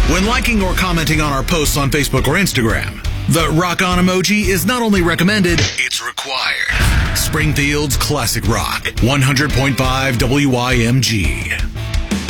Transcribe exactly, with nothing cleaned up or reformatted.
when liking or commenting on our posts on Facebook or Instagram. The rock on emoji is not only recommended, it's required. Springfield's classic rock, one hundred point five W I M G.